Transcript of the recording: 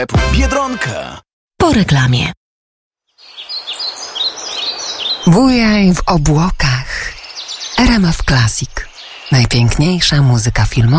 sklepu Biedronka. Po reklamie. Bujaj w obłokach. RMF Classic. Najpiękniejsza muzyka filmowa